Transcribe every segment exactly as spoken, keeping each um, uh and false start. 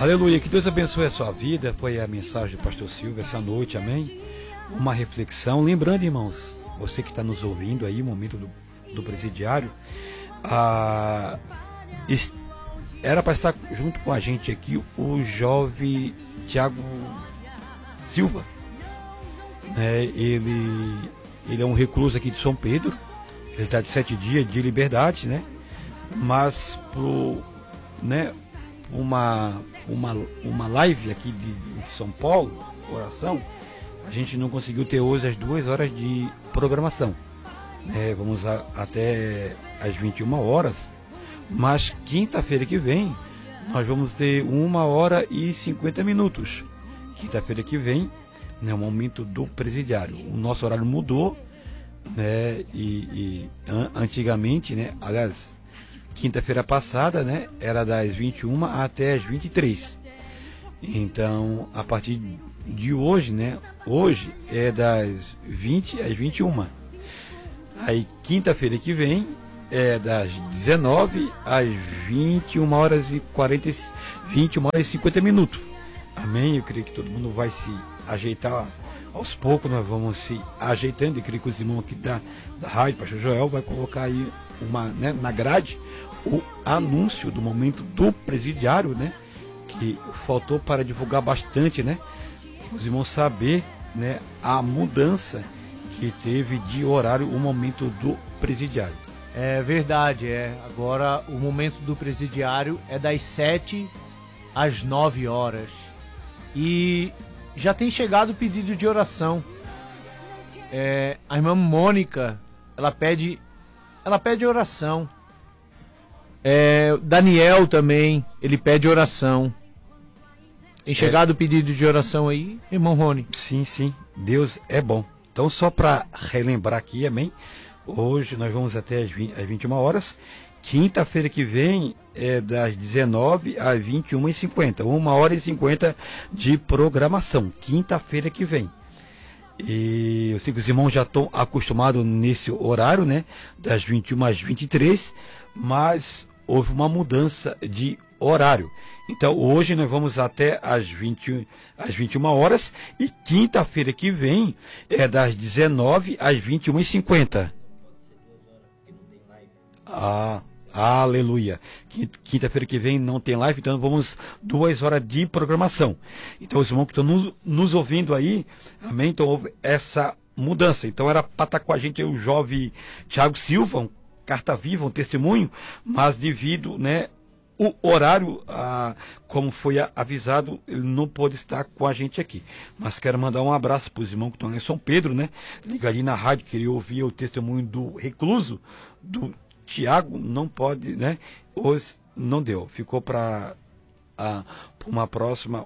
Aleluia, que Deus abençoe a sua vida. Foi a mensagem do pastor Silvio essa noite, amém? Uma reflexão, lembrando, irmãos, você que está nos ouvindo aí, o momento do, do presidiário, ah, era para estar junto com a gente aqui o jovem Tiago Silva, né? ele, ele é um recluso aqui de São Pedro, ele está de sete dias de liberdade, né? Mas pro, né, uma, uma, uma live aqui de, de São Paulo, oração, a gente não conseguiu ter hoje as duas horas de programação, né? Vamos a, até às vinte e uma horas, mas quinta-feira que vem nós vamos ter uma hora e cinquenta minutos. Quinta-feira que vem, né, o momento do presidiário. O nosso horário mudou, né? E, e an, antigamente, né? Aliás, quinta-feira passada, né? Era das vinte e uma até as vinte e três. Então, a partir de hoje, né? Hoje é das vinte às vinte e uma. Aí, quinta-feira que vem é das dezenove às vinte e uma horas e quarenta, vinte e uma horas e cinquenta minutos. Amém? Eu creio que todo mundo vai se ajeitar aos poucos, nós vamos se ajeitando. Eu creio que os irmãos aqui da, da rádio, pastor Joel, vai colocar aí uma, né, na grade o anúncio do momento do presidiário, né? Que faltou para divulgar bastante, né? Os irmãos saber, né, a mudança que teve de horário o momento do presidiário. É verdade, é. Agora o momento do presidiário é das sete às nove horas. E já tem chegado o pedido de oração. É, a irmã Mônica, ela pede, ela pede oração. É, Daniel também, ele pede oração. Tem chegado o é, pedido de oração aí, irmão Rony? Sim, sim. Deus é bom. Então, só para relembrar aqui, amém? Hoje nós vamos até às vinte, às vinte e uma horas. Quinta-feira que vem é das dezenove às vinte e uma e cinquenta. Uma hora e cinquenta de programação. Quinta-feira que vem. E eu sei que os irmãos já estão acostumados nesse horário, né? Das vinte e uma às vinte e três. Mas houve uma mudança de horário. Então hoje nós vamos até às vinte, às vinte e uma horas. E quinta-feira que vem é das dezenove às vinte e uma e cinquenta. Ah, aleluia. Quinta-feira que vem não tem live, então vamos duas horas de programação. Então os irmãos que estão nos, nos ouvindo aí, amém? Então houve essa mudança. Então era para estar com a gente aí o jovem Tiago Silva, um carta viva, um testemunho, mas devido, né, o horário, ah, como foi avisado, ele não pôde estar com a gente aqui. Mas quero mandar um abraço para os irmãos que estão em São Pedro, né? Liga ali na rádio, queria ouvir o testemunho do recluso, do Tiago, não pode, né? Hoje não deu, ficou para ah, uma próxima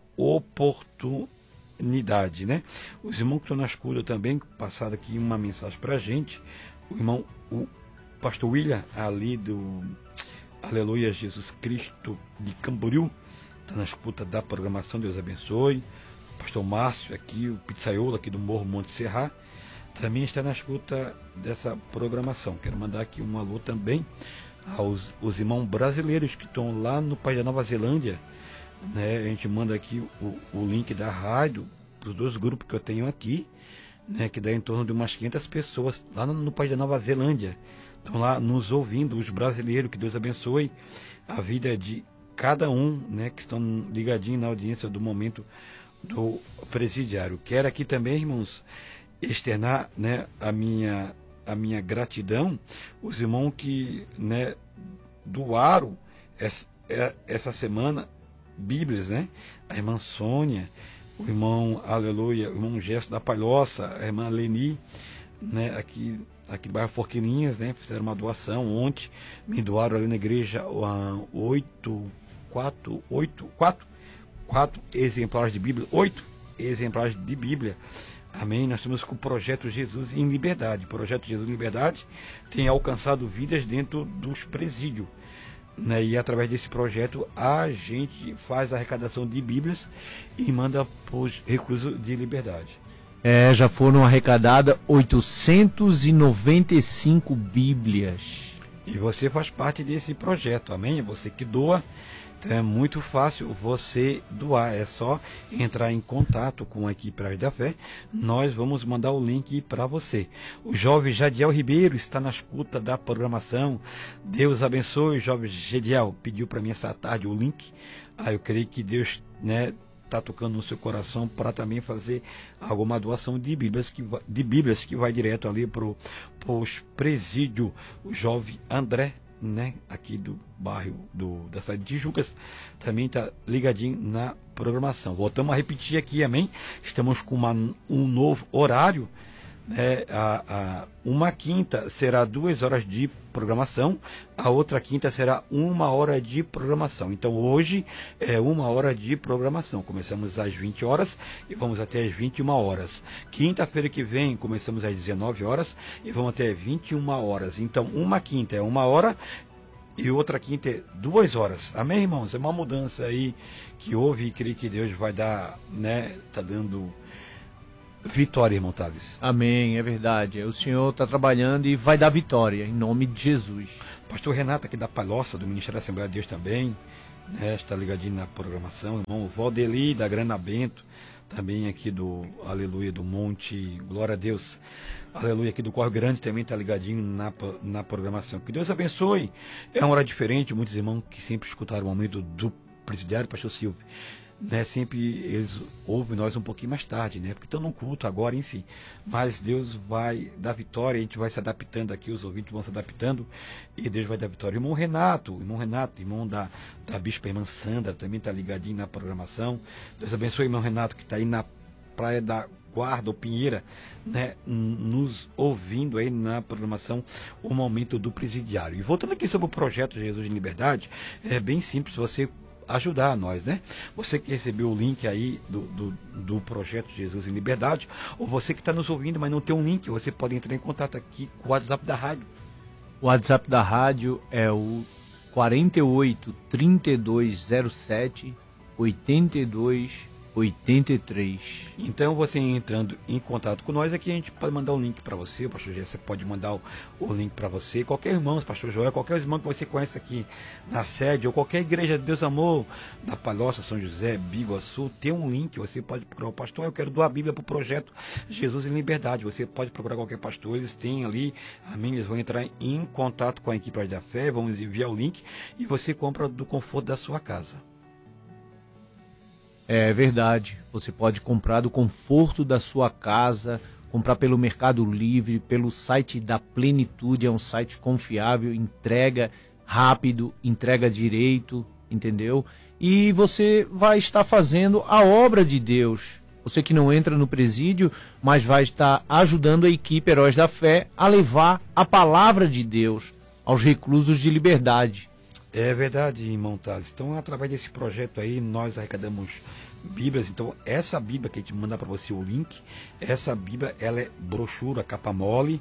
oportunidade, né? Os irmãos que estão na escuta também passaram aqui uma mensagem para a gente. O irmão, o pastor William, ali do Aleluia Jesus Cristo de Camboriú, está na escuta da programação, Deus abençoe. O pastor Márcio aqui, o pizzaiolo aqui do Morro Monte Serra, também está na escuta dessa programação. Quero mandar aqui um alô também aos os irmãos brasileiros que estão lá no país da Nova Zelândia, né? A gente manda aqui o, o link da rádio para os dois grupos que eu tenho aqui, né? Que dá em torno de umas quinhentas pessoas lá no, no país da Nova Zelândia. Estão lá nos ouvindo, os brasileiros, que Deus abençoe a vida de cada um, né? Que estão ligadinhos na audiência do momento do presidiário. Quero aqui também, irmãos, externar, né, a minha a minha gratidão, os irmãos que, né, doaram essa, essa semana Bíblias, né? A irmã Sônia, o irmão Aleluia, o irmão Gesto da Palhoça, a irmã Leni, né, aqui aqui do bairro Forquilinhas, né, fizeram uma doação ontem, me doaram ali na igreja uh, oito, quatro, oito, quatro, quatro exemplares de Bíblia, oito exemplares de Bíblia. Amém? Nós temos com o Projeto Jesus em Liberdade. O Projeto Jesus em Liberdade tem alcançado vidas dentro dos presídios, né? E através desse projeto a gente faz a arrecadação de Bíblias e manda para os reclusos de liberdade. É, já foram arrecadadas oitocentas e noventa e cinco Bíblias. E você faz parte desse projeto, amém? Você que doa, Então é muito fácil você doar, é só entrar em contato com a equipe Praia da Fé, nós vamos mandar o link para você. O jovem Jadiel Ribeiro está na escuta da programação, Deus abençoe. O jovem Jadiel pediu para mim essa tarde o link, ah, eu creio que Deus, né, está tocando no seu coração para também fazer alguma doação de Bíblias que vai, de Bíblias que vai direto ali para os presídios. O jovem André, né, aqui do bairro do, da cidade de Tijucas, também está ligadinho na programação. Voltamos a repetir aqui, amém? Estamos com uma, um novo horário, né? a, a, uma quinta será duas horas de programação, a outra quinta será uma hora de programação. Então hoje é uma hora de programação. Começamos às vinte horas e vamos até às vinte e uma horas. Quinta-feira que vem começamos às dezenove horas e vamos até vinte e uma horas. Então uma quinta é uma hora e outra quinta é duas horas. Amém, irmãos? É uma mudança aí que houve e creio que Deus vai dar, né? Tá dando vitória, irmão Thales. Amém, é verdade. O Senhor está trabalhando e vai dar vitória, em nome de Jesus. Pastor Renato aqui da Palhoça, do Ministério da Assembleia de Deus também, né, está ligadinho na programação. Irmão Valdeli, da Grana Bento, também aqui do Aleluia, do Monte, glória a Deus. Aleluia, aqui do Corre Grande também está ligadinho na, na programação. Que Deus abençoe. É uma hora diferente, muitos irmãos que sempre escutaram o momento do presidiário, pastor Silvio, né, sempre eles ouvem nós um pouquinho mais tarde, né, porque estão num culto agora, enfim, mas Deus vai dar vitória, a gente vai se adaptando aqui, os ouvintes vão se adaptando e Deus vai dar vitória. Irmão Renato, irmão Renato, irmão da, da Bispa Irmã Sandra, também está ligadinho na programação. Deus abençoe, irmão Renato, que está aí na Praia da Guarda, ou Pinheira, né, nos ouvindo aí na programação o momento do presidiário. E voltando aqui sobre o projeto Jesus em Liberdade, é bem simples você ajudar nós, né? Você que recebeu o link aí do, do, do projeto Jesus em Liberdade, ou você que está nos ouvindo, mas não tem um link, você pode entrar em contato aqui com o WhatsApp da rádio. O WhatsApp da rádio é o quarenta e oito, trinta e dois zero sete, oitenta e dois oitenta e três. Então você entrando em contato com nós aqui, a gente pode mandar um link para você, o pastor José pode mandar o, o link para você, qualquer irmão, pastor Joel, qualquer irmão que você conhece aqui na sede, ou qualquer igreja de Deus Amor, da Palhoça, São José, Biguaçu, tem um link, você pode procurar o pastor, eu quero doar a Bíblia para o projeto Jesus em Liberdade, você pode procurar qualquer pastor, eles têm ali, amém, eles vão entrar em contato com a equipe da fé, vamos enviar o link, e você compra do conforto da sua casa. É verdade, você pode comprar do conforto da sua casa, comprar pelo Mercado Livre, pelo site da Plenitude, é um site confiável, entrega rápido, entrega direito, entendeu? E você vai estar fazendo a obra de Deus. Você que não entra no presídio, mas vai estar ajudando a equipe Heróis da Fé a levar a palavra de Deus aos reclusos de liberdade. É verdade, irmão Thales. Então, através desse projeto aí, nós arrecadamos Bíblias. Então, essa Bíblia que a gente manda para você o link, essa Bíblia, ela é brochura, capa mole,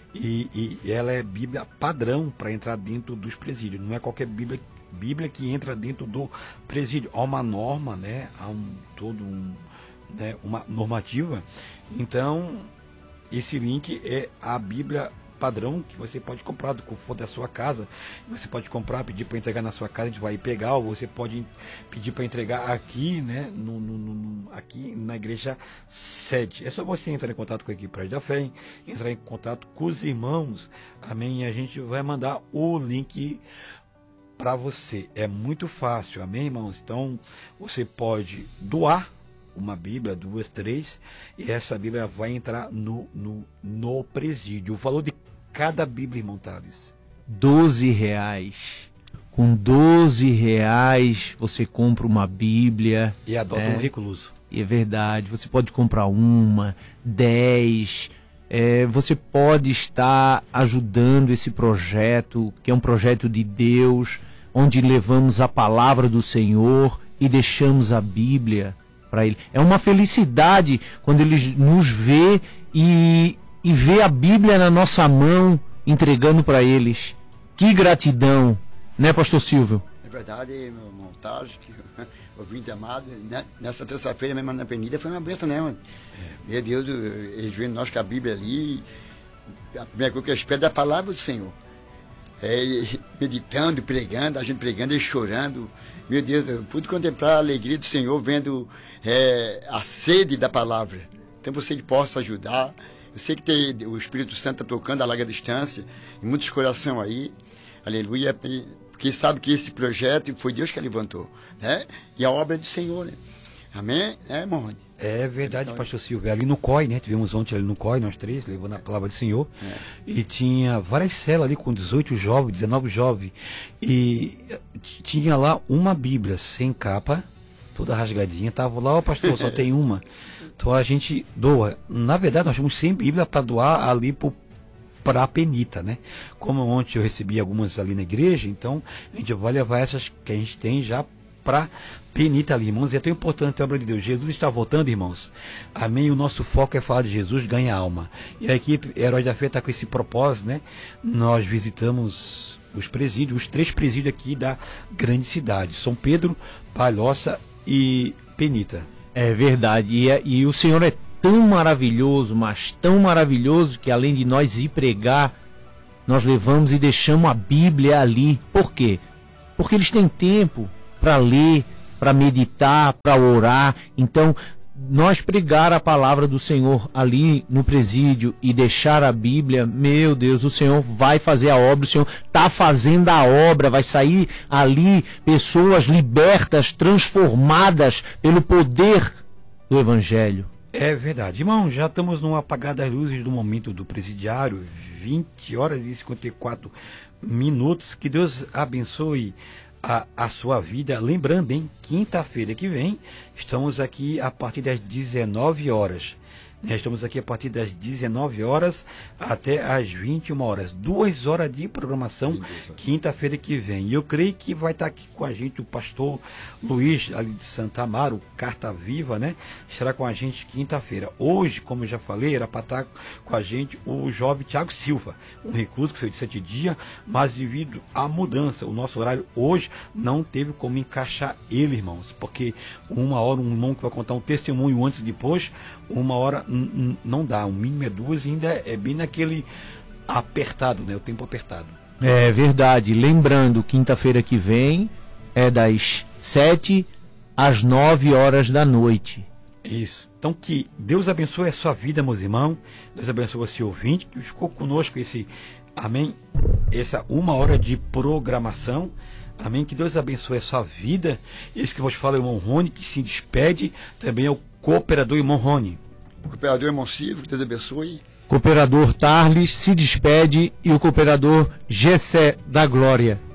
e, e ela é Bíblia padrão para entrar dentro dos presídios. Não é qualquer Bíblia, Bíblia que entra dentro do presídio. Há uma norma, né? Há um, todo um, né? uma normativa. Então, esse link é a Bíblia padrão que você pode comprar do conforto da sua casa. Você pode comprar, pedir para entregar na sua casa, a gente vai pegar, ou você pode pedir para entregar aqui, né, no, no, no, aqui na igreja sede. É só você entrar em contato com a equipe da Fé, entrar em contato com os irmãos, amém, e a gente vai mandar o link para você. É muito fácil, amém, irmãos? Então, você pode doar uma Bíblia, duas, três, e essa Bíblia vai entrar no, no, no presídio. O valor de cada Bíblia, irmão Thales? doze reais. Com doze reais você compra uma Bíblia. E adota é, um recluso. E é verdade, você pode comprar uma, dez. É, você pode estar ajudando esse projeto, que é um projeto de Deus, onde levamos a palavra do Senhor e deixamos a Bíblia para ele. É uma felicidade quando ele nos vê e, e vê a Bíblia na nossa mão, entregando para eles. Que gratidão, né, pastor Silvio? É verdade, meu irmão Tarso, ouvinte amado, né? Nessa terça-feira mesmo na avenida foi uma bênção, né, mano? É. Meu Deus, eles vendo nós com a Bíblia ali, a primeira coisa que eu espero é a palavra do Senhor. é, meditando, pregando, a gente pregando e chorando. Meu Deus, eu pude contemplar a alegria do Senhor vendo é, a sede da palavra. Então você possa ajudar. Eu sei que tem, o Espírito Santo está tocando a larga distância, em muitos corações aí, aleluia, porque sabe que esse projeto foi Deus que levantou, né? E a obra é do Senhor, né? Amém? É, irmão Rony? É verdade, pastor Silvio. Ali no C O I, né? Tivemos ontem ali no C O I, nós três, levando a palavra do Senhor. É. E tinha várias celas ali com dezoito jovens, dezenove jovens. E tinha lá uma Bíblia sem capa, toda rasgadinha. Tava lá, ó, pastor, só tem uma. Então a gente doa. Na verdade, nós temos cem Bíblias para doar ali para a Penita, né? Como ontem eu recebi algumas ali na igreja, então a gente vai levar essas que a gente tem já para Penita ali, irmãos. E é tão importante a obra de Deus. Jesus está voltando, irmãos. Amém. O nosso foco é falar de Jesus, ganha alma. E a equipe Heróis da Fé está com esse propósito, né? Nós visitamos os presídios, os três presídios aqui da grande cidade: São Pedro, Palhoça e Penita. É verdade. E, e o Senhor é tão maravilhoso, mas tão maravilhoso, que além de nós ir pregar, nós levamos e deixamos a Bíblia ali. Por quê? Porque eles têm tempo para ler, para meditar, para orar. Então, nós pregar a palavra do Senhor ali no presídio e deixar a Bíblia, meu Deus, o Senhor vai fazer a obra, o Senhor está fazendo a obra, vai sair ali pessoas libertas, transformadas pelo poder do Evangelho. É verdade. Irmão, já estamos no apagar das luzes do momento do presidiário, vinte horas e cinquenta e quatro minutos. Que Deus abençoe A, a sua vida. Lembrando, hein, quinta-feira que vem estamos aqui a partir das dezenove horas. Nós estamos aqui a partir das dezenove horas até as vinte e uma horas. Duas horas de programação, quinta-feira que vem. E eu creio que vai estar aqui com a gente o pastor Luiz, ali de Santa Amaro, Carta Viva, né? Estará com a gente quinta-feira. Hoje, como eu já falei, era para estar com a gente o jovem Tiago Silva, um recluso que saiu de sete dias, mas devido à mudança, o nosso horário hoje não teve como encaixar ele, irmãos, porque uma hora um irmão que vai contar um testemunho antes e depois, uma hora não dá, o mínimo é duas e ainda é bem naquele apertado, né? O tempo apertado. É verdade. Lembrando, quinta-feira que vem é das sete às nove horas da noite. Isso. Então que Deus abençoe a sua vida, meus irmãos. Deus abençoe esse ouvinte que ficou conosco esse, amém, essa uma hora de programação. Amém. Que Deus abençoe a sua vida. Esse que vos fala é o irmão Rony, que se despede. Também é o cooperador irmão Rony. O cooperador irmão Silvio, que Deus abençoe. Cooperador Tarles se despede e o cooperador Gessé da Glória.